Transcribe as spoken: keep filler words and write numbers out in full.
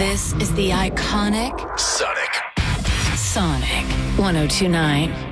This is the iconic Sonic. Sonic one oh two point nine.